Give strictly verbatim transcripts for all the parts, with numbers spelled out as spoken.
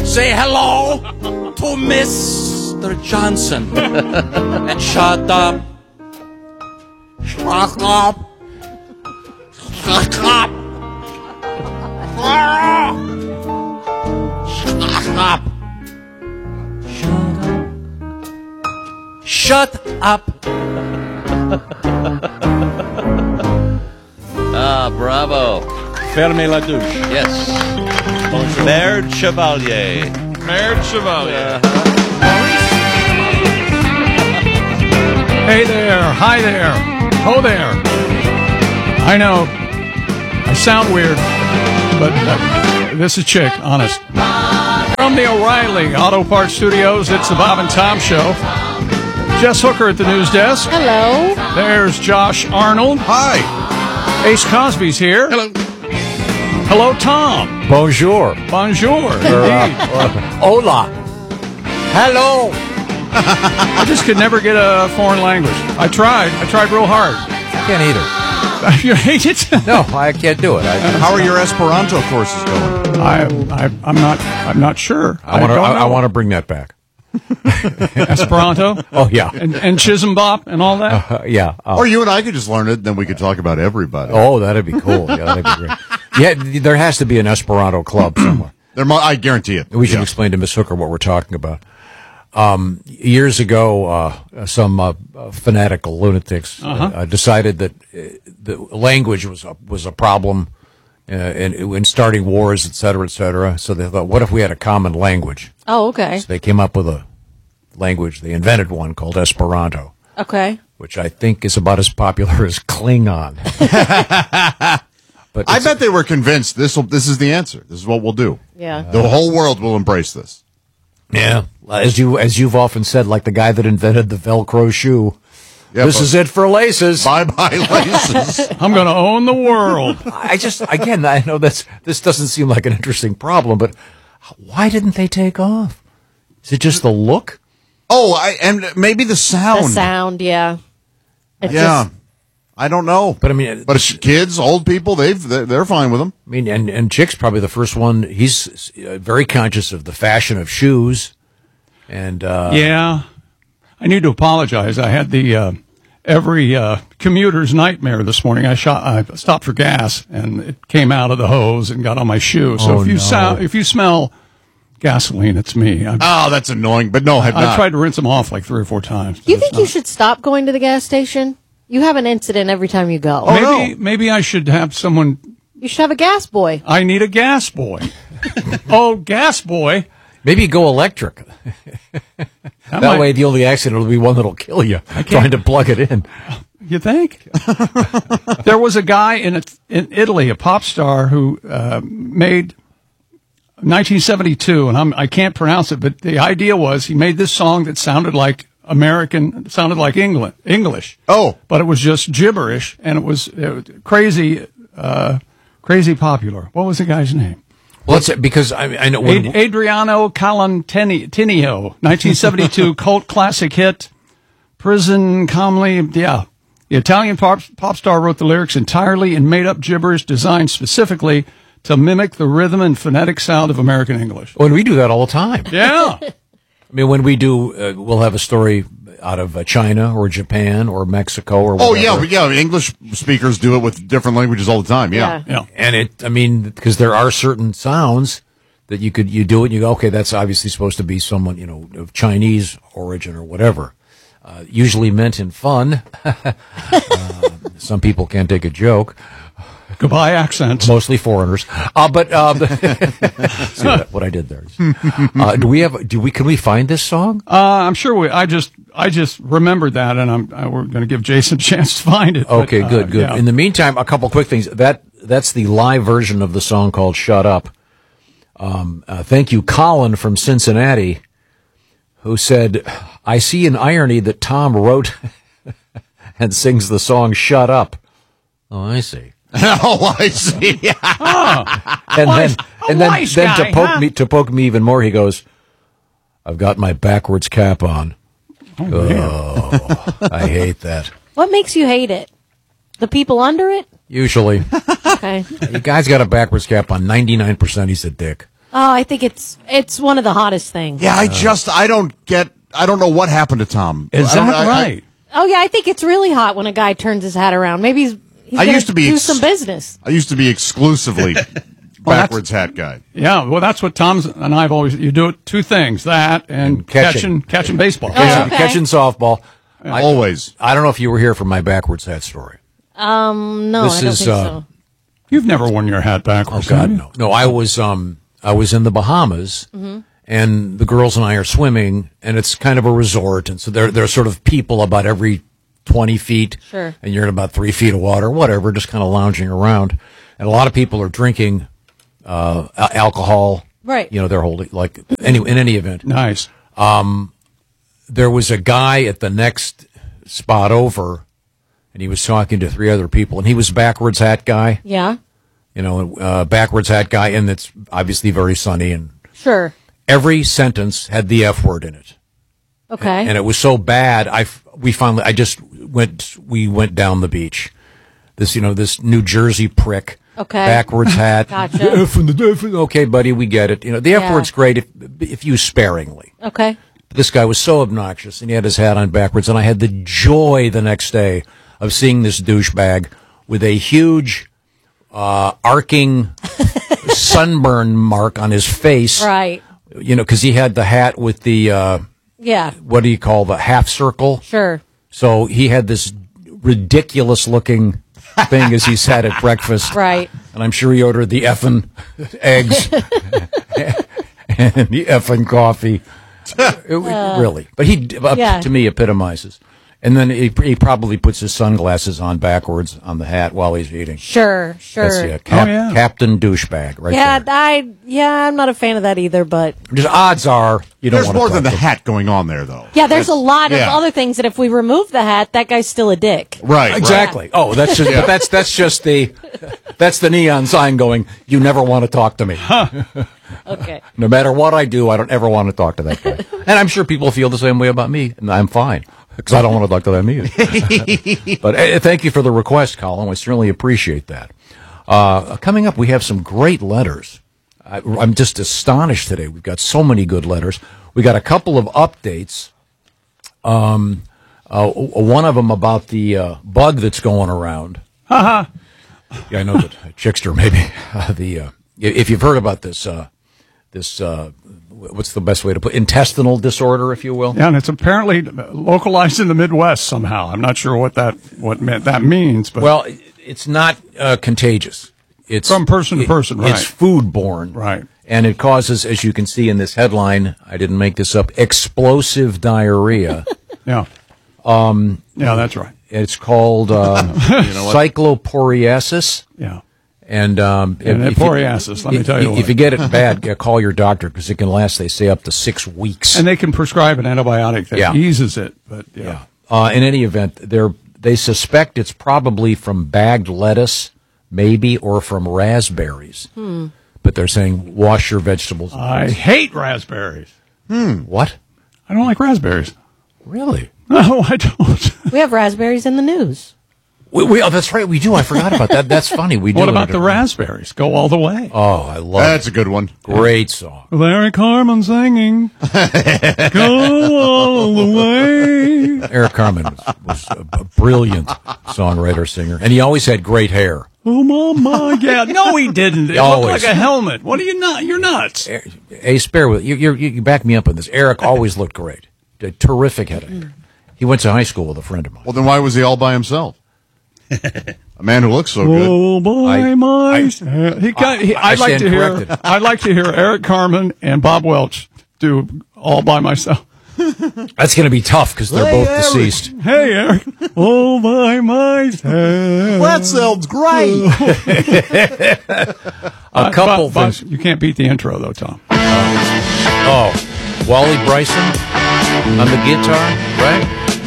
Say hello to Mister Johnson. And shut up. Shut up. Shut up. Shut up. Shut up. Shut up. Ah, bravo. Fermez la douche. Yes. Merde Chevalier. Merde Chevalier. Hey there. Hi there. Ho there. I know. I sound weird, but uh, this is Chick, honest. From the O'Reilly Auto Parts Studios, it's the Bob and Tom Show. Jess Hooker at the news desk. Hello. There's Josh Arnold. Hi. Ace Cosby's here. Hello. Hello, Tom. Bonjour. Bonjour. Or, uh, hola. Hello. I just could never get a foreign language. I tried. I tried real hard. I can't either. You hate it? No, I can't do it. I, How are your Esperanto courses going? I, I, I'm not. I'm not sure. I want to. don't I, I know. want to bring that back. Esperanto. Oh yeah, and, and Chisholm Bop and all that. uh, yeah. Uh, Or you and I could just learn it, then we could talk about everybody. oh, that'd be cool. Yeah, that'd be great. Yeah, there has to be an Esperanto club somewhere. There, mu- I guarantee it. We should Yeah. explain to Miss Hooker what we're talking about. Um, years ago, uh, some uh, uh, fanatical lunatics Uh-huh. uh, decided that uh, the language was a, was a problem uh, in, in starting wars, et cetera, et cetera. So they thought, what if we had a common language? Oh, okay. So they came up with a language. They invented one called Esperanto, Okay. which I think is about as popular as Klingon. But I it's- bet they were convinced this will. This is the answer. This is what we'll do. Yeah. The whole world will embrace this. yeah, as you as you've often said, like the guy that invented the Velcro shoe. Yeah, this but- is it for laces. Bye bye laces. I'm going to own the world. I just, again, I know that's, this doesn't seem like an interesting problem, but why didn't they take off? Is it just the look? Oh, I, and maybe the sound. The sound, yeah. It's Yeah, just- I don't know. But I mean, But it's kids, old people, they've they're, they're fine with them. I mean, and, and Chick's probably the first one. He's uh, very conscious of the fashion of shoes. And, uh, Yeah. I need to apologize. I had the uh, every uh, commuter's nightmare this morning. I shot. I stopped for gas, and it came out of the hose and got on my shoe. So Oh, if you no. sound, if you smell gasoline, it's me. I, Oh, that's annoying. But no, have I not. tried to rinse them off like three or four times. Do you It's think you not- should stop going to the gas station? You have an incident every time you go. Oh, Maybe no. maybe I should have someone. You should have a gas boy. I need a gas boy. Oh, gas boy. maybe go electric. That, might- way, the only accident will be one that'll kill you trying to plug it in. You think? There was a guy in in Italy, a pop star, who uh, made nineteen seventy-two, and I'm, I can't pronounce it, but the idea was he made this song that sounded like American, sounded like England, English. Oh. But it was just gibberish, and it was, it was crazy, uh, crazy popular. What was the guy's name? Well, it's, because I, I know when, Ad- Adriano Calantinio, nineteen seventy-two cult classic hit, Prison Calmly. Yeah. The Italian pop, pop star wrote the lyrics entirely in made up gibberish designed specifically to mimic the rhythm and phonetic sound of American English. when we do that all the time. Yeah. I mean, when we do, uh, we'll have a story out of uh, China or Japan or Mexico or Oh whatever. yeah, yeah. English speakers do it with different languages all the time. Yeah. Yeah. And it, I mean, because there are certain sounds that you could, you do it and you go, okay, that's obviously supposed to be someone, you know, of Chinese origin or whatever. Uh, usually meant in fun. uh, some people can't take a joke. Goodbye accents. Mostly foreigners. Uh, but, uh, see what, what I did there. Uh, do we have, do we, can we find this song? Uh, I'm sure we, I just, I just remembered that, and I'm, I, we're going to give Jason a chance to find it. but, Okay, uh, good, good. yeah. In the meantime, a couple quick things. That that's the live version of the song called "Shut Up." Um, uh, thank you, Colin from Cincinnati, who said, "I see an irony that Tom wrote and sings the song "Shut Up." Oh, I see. Oh, I see. And wise- then, a and then, wise then guy, to poke huh? me to poke me even more, he goes, "I've got my backwards cap on." Oh, I hate that. What makes you hate it? The people under it? Usually. Okay. The guy's got a backwards cap on. ninety-nine percent he's a dick. Oh, I think it's it's one of the hottest things. Yeah, I just I don't get I don't know what happened to Tom. Is I don't- that I- I- right? Oh yeah, I think it's really hot when a guy turns his hat around. Maybe he's, he's I gonna used to be do ex- some business. I used to be exclusively backwards hat guy. Yeah, well, that's what Tom's and I've always. You do it two things: that and, And catching. catching, catching baseball. Oh, Catching, okay. catching softball. I, Always. I don't know if you were here for my backwards hat story. Um, no, This I don't is, think uh, so. You've never worn your hat Oh backwards. God, have you? no, no. I was um I was in the Bahamas, Mm-hmm. and the girls and I are swimming, and it's kind of a resort, and so there there are sort of people about every twenty feet, Sure. and you're in about three feet of water, whatever, just kind of lounging around, and a lot of people are drinking uh al- alcohol, Right. You know, they're holding like any in any event. Nice. There was a guy at the next spot over, and he was talking to three other people, and he was backwards hat guy. Yeah, You know, uh, backwards hat guy, and it's obviously very sunny, and sure. every sentence had the F word in it, Okay. and it was so bad. I f- we finally, I just went, we went down the beach. This, you know, this New Jersey prick, Okay. backwards hat. Gotcha. The F and the F and- okay, buddy, we get it. You know, the F Yeah. word's great if if used sparingly. okay. This guy was so obnoxious, and he had his hat on backwards, and I had the joy the next day of seeing this douchebag with a huge, uh, arcing sunburn mark on his face. Right. You know, because he had the hat with the, uh, Yeah. what do you call the half circle? Sure. So he had this ridiculous looking thing as he sat at breakfast. Right. And I'm sure he ordered the effing eggs and the effing coffee. It was- really. But he, up yeah. to me, epitomizes. And then he, he probably puts his sunglasses on backwards on the hat while he's eating. Sure. Sure. That's yeah, Cap, Oh, yeah. Captain Douchebag right yeah. there. I. Yeah. I'm not a fan of that either. But Just odds are you don't There's want more to than the talk to him. hat going on there, though. yeah, there's a lot of yeah. other things that if we remove the hat, that guy's still a dick. Right. Exactly. Oh, that's just, but that's that's just the that's the neon sign going. You never want to talk to me. Okay. No matter what I do, I don't ever want to talk to that guy. And I'm sure people feel the same way about me, and I'm fine because I don't want to talk to them either. But uh, thank you for the request, Colin. I certainly appreciate that. Uh, coming up, we have some great letters. I, I'm just astonished today. We've got so many good letters. We got a couple of updates. Um, uh, one of them about the uh, bug that's going around. Yeah, I know that Chickster maybe uh, the uh, if you've heard about this uh, this uh, what's the best way to put intestinal disorder, if you will. Yeah, and it's apparently localized in the Midwest somehow. I'm not sure what that what meant, that means, but Well, it's not uh, contagious. It's From person to it- person, right. It's foodborne, Right. And it causes, as you can see in this headline, I didn't make this up, explosive diarrhea. yeah, um, yeah, that's right. It's called uh, cycloporiasis. Yeah, And um, And if- if you- poriasis, let me if- tell you if what. you get it bad, yeah, call your doctor because it can last, they say, up to six weeks. and they can prescribe an antibiotic that Yeah. eases it. But yeah, Yeah. Uh, in any event, they're, they suspect it's probably from bagged lettuce, maybe, or from raspberries. But they're saying wash your vegetables. I hate raspberries. What? I don't like raspberries. Really? No, I don't. We have raspberries in the news. We, we, oh, that's right. We do. I forgot about that. That's funny. We do. What in about a- the raspberries? Go all the way. Oh, I love That's it. a good one. Great song. Larry Carmen singing. Go all the way. Eric Carmen was, was a, a brilliant songwriter, singer, and he always had great hair. Oh, mama. Yeah. No, he didn't. It looked Always. like a helmet. What are you not? You're nuts. Hey, spare with you. You you back me up on this. Eric always looked great. A terrific headache. He went to high school with a friend of mine. Well, then why was he all by himself? A man who looks so good. Oh boy, I- my! I- he got. He, I I'd like stand to hear. corrected. I'd like to hear Eric Carmen and Bob Welch do all by myself. That's going to be tough because they're both deceased. Hey, Eric, all by myself. That sounds great. A couple Bob- Bob, things. you can't beat the intro though, Tom. Oh, Wally Bryson on the guitar, right?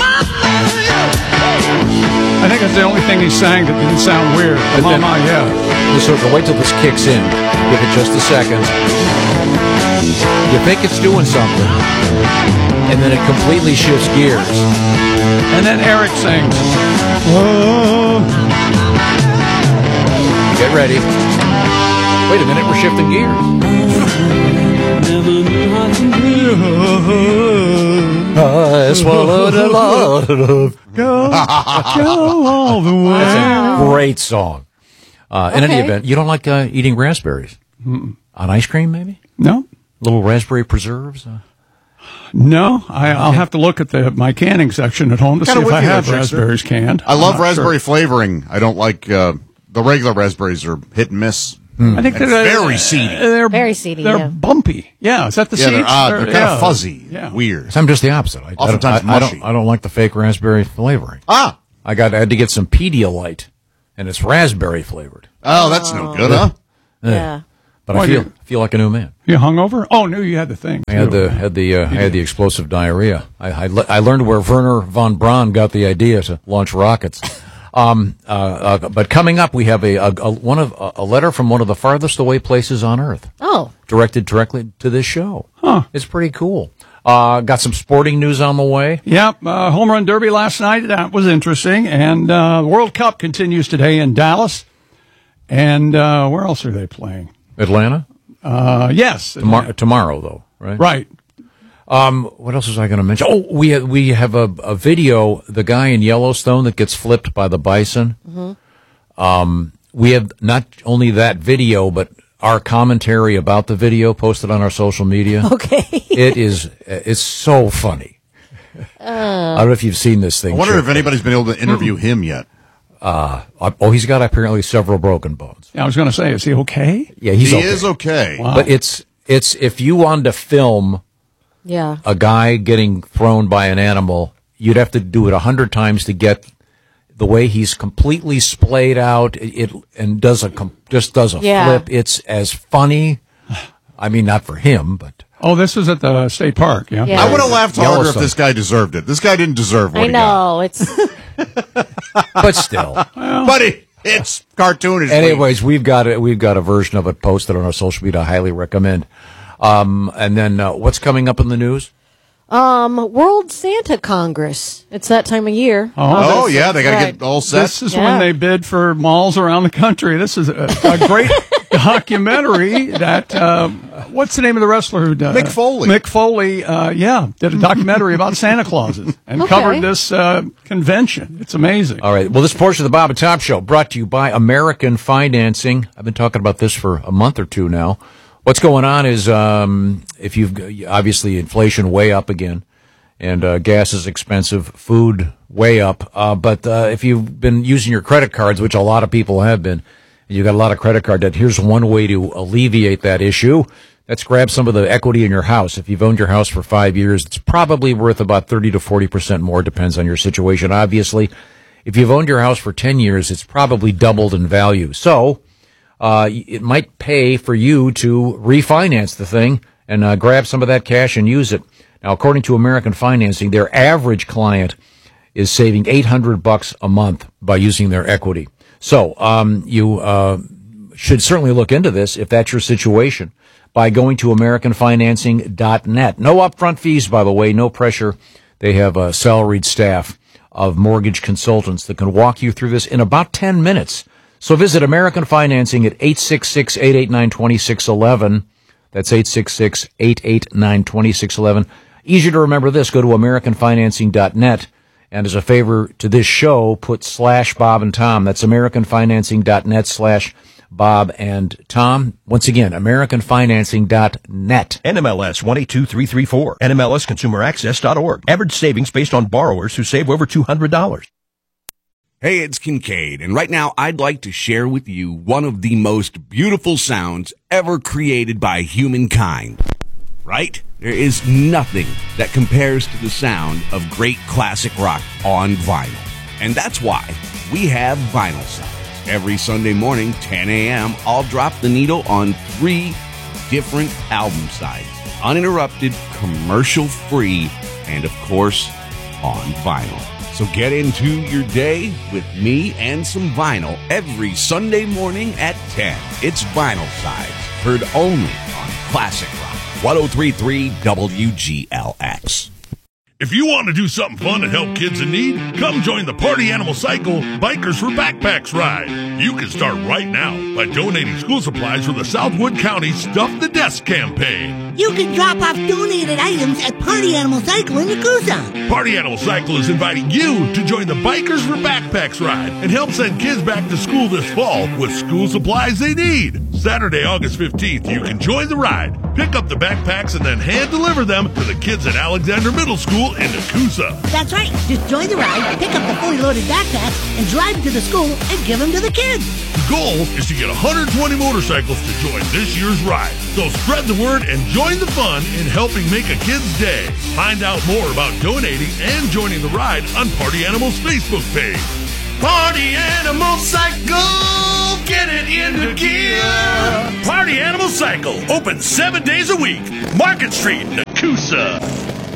I think that's the only thing he sang that didn't sound weird. The But then- mama, yeah. So wait till this kicks in. Give it just a second. You think it's doing something, and then it completely shifts gears. And then Eric sings. Oh, Get ready. Wait a minute, we're shifting gears. never knew how to breathe. I swallowed a lot of Go, go all the way. That's a great song. Uh, in any Okay. event, you don't like uh, eating raspberries? Mm-mm. On ice cream, maybe? No. Little raspberry preserves? Uh, No, I, I'll have to look at the my canning section at home to Kinda see if with I you there, have Trickster. raspberries canned. I love I'm not raspberry sure. flavoring. I don't like uh, the regular raspberries are hit and miss. I think And they're very seedy. They're Very seedy, They're yeah. bumpy. Yeah, is that the Yeah, seeds? they're odd. They're kind yeah. of fuzzy, Yeah. weird. I'm just the opposite. I, I, don't, Oftentimes I, I mushy. don't. I don't like the fake raspberry flavoring. Ah, I got. I had to get some Pedialyte, and it's raspberry flavored. oh, that's no good, huh? Yeah. But Why I feel do you- feel like a new man. You hungover? Oh, no, you had the thing. I had too. the had the uh, I had the explosive diarrhea. I I, le- I learned where Werner von Braun got the idea to launch rockets. Um, uh, uh, but coming up, we have a, a, a one of a letter from one of the farthest away places on Earth, Oh, directed directly to this show. Huh. It's pretty cool. Uh, got some sporting news on the way. Yep, uh, home run derby last night. That was interesting. And uh, the World Cup continues today in Dallas. And uh, where else are they playing? Atlanta Uh, yes. Tomor- tomorrow, though, right? Right. Um, what else was I going to mention? Oh, we have, we have a, a video. The guy in Yellowstone that gets flipped by the bison. Um, we have not only that video, but our commentary about the video posted on our social media. okay. It is it's so funny. I don't know if you've seen this thing. I wonder Chip. if anybody's been able to interview him yet. Uh, oh, he's got apparently several broken bones. Yeah, I was going to say, is he okay? Yeah, he's he okay. is okay. Wow. But it's it's if you wanted to film Yeah. a guy getting thrown by an animal, you'd have to do it a hundred times to get the way he's completely splayed out. It, it and does a com- just does a Yeah. flip. It's as funny. I mean, not for him, but Oh, this was at the state park, yeah? Yeah. I would have laughed harder if Yellowstone. this guy deserved it. This guy didn't deserve what I he got. know. It's but still. But it, it's cartoonish. Anyways, we've got a, we've got a version of it posted on our social media. I highly recommend. Um, and then uh, what's coming up in the news? um World Santa Congress. It's that time of year. Oh, yeah, they got to Right. get all set. This is Yeah. when they bid for malls around the country. This is a, a great documentary that, um, what's the name of the wrestler who does Mick Foley. Mick Foley, uh, yeah, did a documentary about Santa Clauses and Okay. covered this uh, convention. It's amazing. All right. Well, this portion of the Bob and Tom Show brought to you by American Financing. I've been talking about this for a month or two now. What's going on is, um, if you've obviously inflation way up again, and uh, gas is expensive, food way up. Uh, but uh, if you've been using your credit cards, which a lot of people have been, and you've got a lot of credit card debt, here's one way to alleviate that issue. Let's grab some of the equity in your house. If you've owned your house for five years, it's probably worth about thirty to forty percent more. Depends on your situation, obviously. If you've owned your house for ten years, it's probably doubled in value. So uh, it might pay for you to refinance the thing and uh, grab some of that cash and use it. Now, according to American Financing, their average client is saving eight hundred bucks a month by using their equity. So um, you uh, should certainly look into this if that's your situation by going to American Financing dot net. No upfront fees, by the way, no pressure. They have a salaried staff of mortgage consultants that can walk you through this in about ten minutes. So visit American Financing at eight six six, eight eight nine, two six one one. That's eight six six, eight eight nine, two six one one. Easier to remember this, go to American Financing dot net. And as a favor to this show, put slash Bob and Tom. That's American Financing dot net slash Bob and Tom. Once again, American Financing dot net. N M L S one eight two three three four. N M L S consumer access dot org. Average savings based on borrowers who save over two hundred dollars. Hey, it's Kincaid, and right now I'd like to share with you one of the most beautiful sounds ever created by humankind. Right? There is nothing that compares to the sound of great classic rock on vinyl. And that's why we have Vinyl Sides. Every Sunday morning, ten a.m., I'll drop the needle on three different album sides. Uninterrupted, commercial-free, and of course, on vinyl. So get into your day with me and some vinyl every Sunday morning at ten. It's Vinyl Sides, heard only on Classic Rock, ten thirty-three W G L X. If you want to do something fun and help kids in need, come join the Party Animal Cycle Bikers for Backpacks ride. You can start right now by donating school supplies for the Southwood County Stuff the Desk campaign. You can drop off donated items at Party Animal Cycle in Yakuza. Party Animal Cycle is inviting you to join the Bikers for Backpacks ride and help send kids back to school this fall with school supplies they need. Saturday, August fifteenth, you can join the ride, pick up the backpacks, and then hand deliver them to the kids at Alexander Middle School in Yakuza. That's right. Just join the ride, pick up the fully loaded backpacks, and drive them to the school and give them to the kids. The goal is to get one hundred twenty motorcycles to join this year's ride. So spread the word and join the fun in helping make a kid's day. Find out more about donating and joining the ride on Party Animal's Facebook page. Party Animal Cycle, get it into gear. Party Animal Cycle, open seven days a week. Market Street, Yakuza.